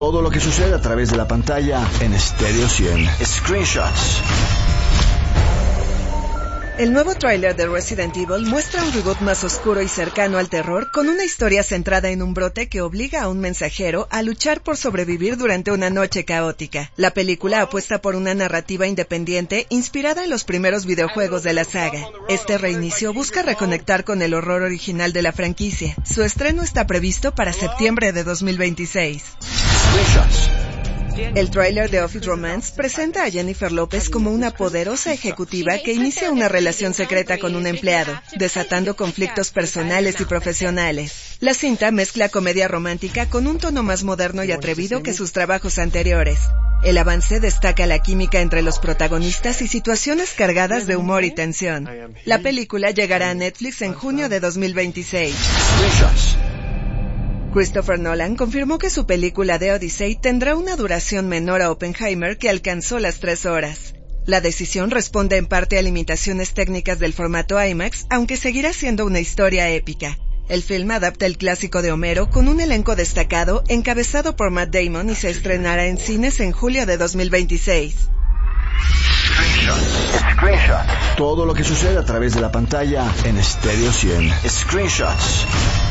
Todo lo que sucede a través de la pantalla en Stereo 100. Screenshots. El nuevo tráiler de Resident Evil muestra un reboot más oscuro y cercano al terror, con una historia centrada en un brote que obliga a un mensajero a luchar por sobrevivir durante una noche caótica. La película apuesta por una narrativa independiente inspirada en los primeros videojuegos de la saga. Este reinicio busca reconectar con el horror original de la franquicia. Su estreno está previsto para septiembre de 2026. El tráiler de Office Romance presenta a Jennifer López como una poderosa ejecutiva que inicia una relación secreta con un empleado, desatando conflictos personales y profesionales. La cinta mezcla comedia romántica con un tono más moderno y atrevido que sus trabajos anteriores. El avance destaca la química entre los protagonistas y situaciones cargadas de humor y tensión. La película llegará a Netflix en junio de 2026. Christopher Nolan confirmó que su película The Odyssey tendrá una duración menor a Oppenheimer, que alcanzó las 3 horas. La decisión responde en parte a limitaciones técnicas del formato IMAX, aunque seguirá siendo una historia épica. El film adapta el clásico de Homero con un elenco destacado encabezado por Matt Damon y se estrenará en cines en julio de 2026. Todo lo que sucede a través de la pantalla en Stereo 100. Screenshots.